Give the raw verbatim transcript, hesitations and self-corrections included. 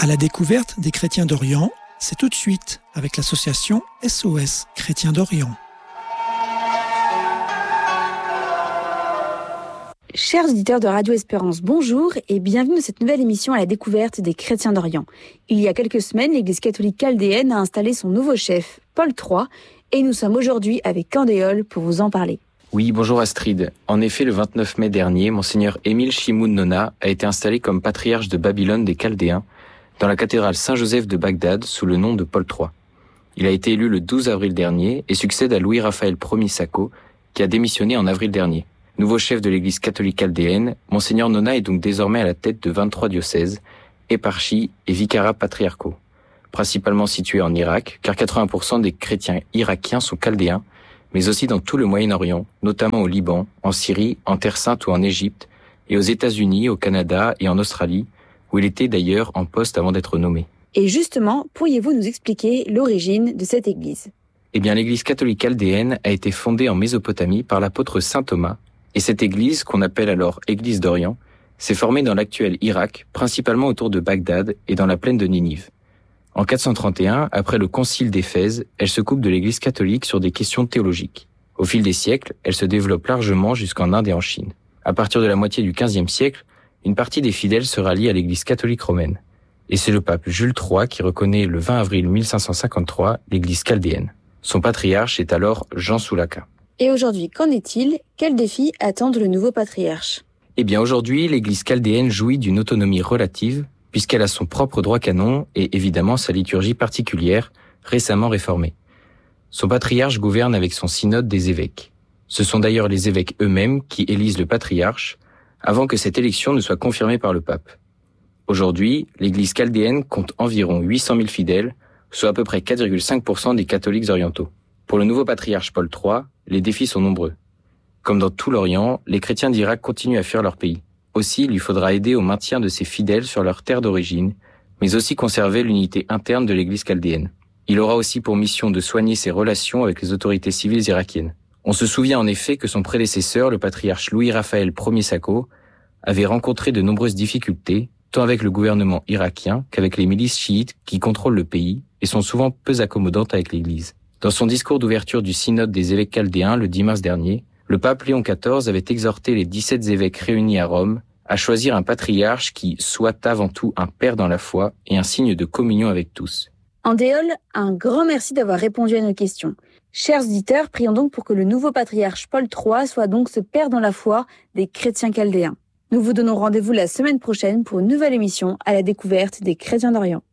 À la découverte des chrétiens d'Orient, c'est tout de suite avec l'association S O S Chrétiens d'Orient. Chers auditeurs de Radio Espérance, bonjour et bienvenue dans cette nouvelle émission à la découverte des chrétiens d'Orient. Il y a quelques semaines, l'Église catholique chaldéenne a installé son nouveau chef, Paul trois, et nous sommes aujourd'hui avec Candéol pour vous en parler. Oui, bonjour Astrid. En effet, le vingt-neuf mai dernier, Monseigneur Émile Shimoun Nona a été installé comme patriarche de Babylone des Chaldéens dans la cathédrale Saint-Joseph de Bagdad sous le nom de Paul trois. Il a été élu le douze avril dernier et succède à Louis-Raphaël Ier Sacco, qui a démissionné en avril dernier. Nouveau chef de l'Église catholique chaldéenne, Monseigneur Nona est donc désormais à la tête de vingt-trois diocèses, éparchies et vicarats patriarcaux, principalement situés en Irak, car quatre-vingts pour cent des chrétiens irakiens sont chaldéens, mais aussi dans tout le Moyen-Orient, notamment au Liban, en Syrie, en Terre Sainte ou en Égypte, et aux États-Unis, au Canada et en Australie, où il était d'ailleurs en poste avant d'être nommé. Et justement, pourriez-vous nous expliquer l'origine de cette église ? Eh bien, l'Église catholique chaldéenne a été fondée en Mésopotamie par l'apôtre saint Thomas, et cette église, qu'on appelle alors Église d'Orient, s'est formée dans l'actuel Irak, principalement autour de Bagdad et dans la plaine de Ninive. En quatre cent trente et un, après le concile d'Éphèse, elle se coupe de l'Église catholique sur des questions théologiques. Au fil des siècles, elle se développe largement jusqu'en Inde et en Chine. À partir de la moitié du quinzième siècle, une partie des fidèles se rallie à l'Église catholique romaine. Et c'est le pape Jules trois qui reconnaît le vingt avril mille cinq cent cinquante-trois l'Église chaldéenne. Son patriarche est alors Jean Soulaka. Et aujourd'hui, qu'en est-il ? Quels défis attendent le nouveau patriarche ? Eh bien aujourd'hui, l'Église chaldéenne jouit d'une autonomie relative, puisqu'elle a son propre droit canon et évidemment sa liturgie particulière, récemment réformée. Son patriarche gouverne avec son synode des évêques. Ce sont d'ailleurs les évêques eux-mêmes qui élisent le patriarche, avant que cette élection ne soit confirmée par le pape. Aujourd'hui, l'Église chaldéenne compte environ huit cent mille fidèles, soit à peu près quatre virgule cinq pour cent des catholiques orientaux. Pour le nouveau patriarche Paul trois, les défis sont nombreux. Comme dans tout l'Orient, les chrétiens d'Irak continuent à fuir leur pays. Aussi, il lui faudra aider au maintien de ses fidèles sur leur terre d'origine, mais aussi conserver l'unité interne de l'Église chaldéenne. Il aura aussi pour mission de soigner ses relations avec les autorités civiles irakiennes. On se souvient en effet que son prédécesseur, le patriarche Louis-Raphaël Ier Sacco, avait rencontré de nombreuses difficultés, tant avec le gouvernement irakien qu'avec les milices chiites qui contrôlent le pays et sont souvent peu accommodantes avec l'Église. Dans son discours d'ouverture du synode des évêques chaldéens le dix mars dernier, le pape Léon quatorze avait exhorté les dix-sept évêques réunis à Rome à choisir un patriarche qui soit avant tout un père dans la foi et un signe de communion avec tous. Andéol, un grand merci d'avoir répondu à nos questions. Chers auditeurs, prions donc pour que le nouveau patriarche Paul trois soit donc ce père dans la foi des chrétiens chaldéens. Nous vous donnons rendez-vous la semaine prochaine pour une nouvelle émission à la découverte des chrétiens d'Orient.